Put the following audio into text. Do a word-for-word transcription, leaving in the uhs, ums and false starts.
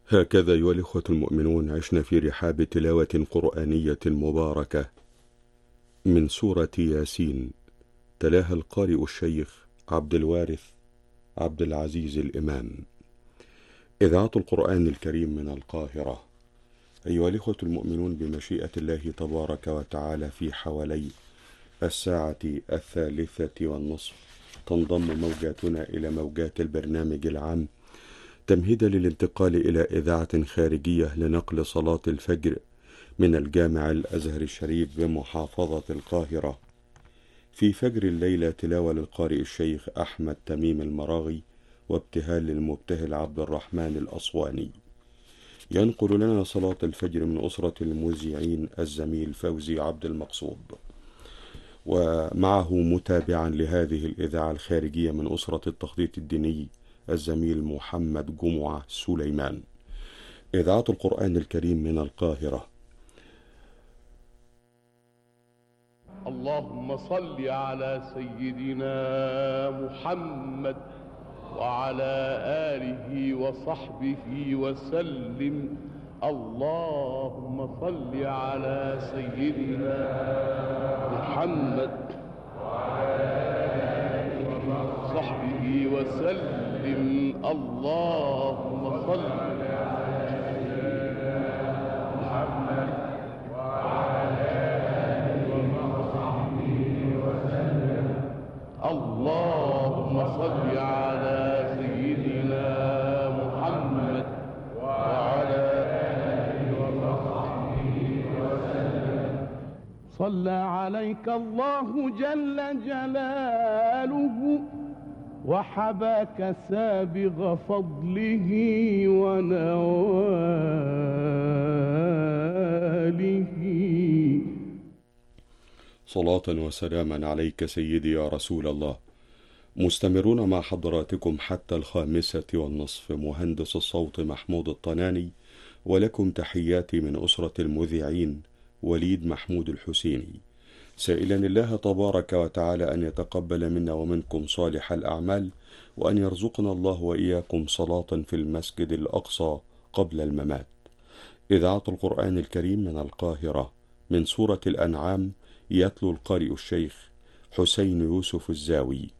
هكذا أيها الإخوة المؤمنون عشنا في رحاب تلاوة قرآنية مباركة من سورة ياسين، تلاها القارئ الشيخ عبد الوارث عبد العزيز الإمام. إذاعة القرآن الكريم من القاهرة. أيها الإخوة المؤمنون، بمشيئة الله تبارك وتعالى في حوالي الساعة الثالثة والنصف تنضم موجاتنا إلى موجات البرنامج العام تمهيدا للانتقال إلى إذاعة خارجية لنقل صلاة الفجر من الجامع الأزهر الشريف بمحافظة القاهرة. في فجر الليلة تلاوة للقارئ الشيخ أحمد تميم المراغي وابتهال للمبتهل عبد الرحمن الأصواني. ينقل لنا صلاة الفجر من أسرة المذيعين الزميل فوزي عبد المقصود، ومعه متابعا لهذه الإذاعة الخارجية من أسرة التخطيط الديني الزميل محمد جمعة سليمان. إذاعة القرآن الكريم من القاهرة. اللهم صل على سيدنا محمد وعلى آله وصحبه وسلم. اللهم صل على سيدنا محمد وعلى آله وصحبه وسلم. اللهم صل على سيدنا محمد وعلى آله وصحبه وسلم. اللهم صل على سيدنا محمد وعلى آله وصحبه وسلم. صلى عليك الله جل جلاله وحباك سابغ فضله ونواله. صلاة وسلاما عليك سيدي يا رسول الله. مستمرون مع حضراتكم حتى الخامسة والنصف. مهندس الصوت محمود الطناني، ولكم تحياتي من أسرة المذيعين وليد محمود الحسيني، سائلا الله تبارك وتعالى أن يتقبل منا ومنكم صالح الأعمال، وأن يرزقنا الله وإياكم صلاة في المسجد الأقصى قبل الممات. إذاعة القرآن الكريم من القاهرة. من سورة الأنعام يتلو القارئ الشيخ حسين يوسف الزاوي.